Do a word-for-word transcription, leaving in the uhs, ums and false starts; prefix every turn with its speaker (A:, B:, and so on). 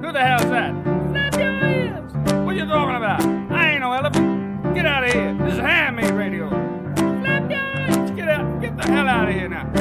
A: Who the hell's that? Flap your ears. What you talking about? I ain't no elephant. Get out of here. This is handmade radio. Flap your ears. Get out. Get the hell out of here now.